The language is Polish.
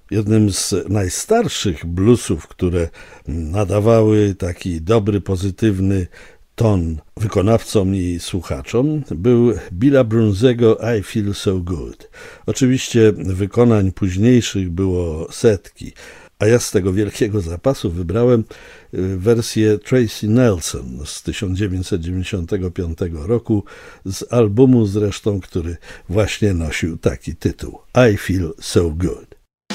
Jednym z najstarszych bluesów, które nadawały taki dobry, pozytywny ton wykonawcom i słuchaczom, był Billa Brunzego I Feel So Good. Oczywiście wykonań późniejszych było setki, a ja z tego wielkiego zapasu wybrałem wersję Tracy Nelson z 1995 roku, z albumu zresztą, który właśnie nosił taki tytuł I Feel So Good.